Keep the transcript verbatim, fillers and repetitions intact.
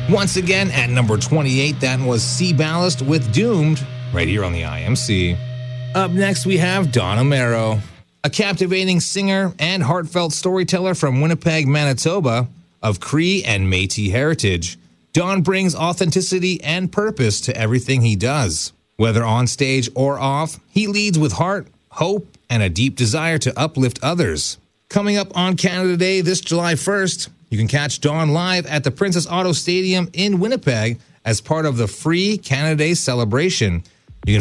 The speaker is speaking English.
Once again, at number twenty-eight, that was Sea Ballast with Doomed, right here on the I M C. Up next, we have Dawn Amero, a captivating singer and heartfelt storyteller from Winnipeg, Manitoba, of Cree and Métis heritage. Dawn brings authenticity and purpose to everything he does. Whether on stage or off, he leads with heart, hope, and a deep desire to uplift others. Coming up on Canada Day this July first, you can catch Dawn live at the Princess Auto Stadium in Winnipeg as part of the free Canada Day celebration.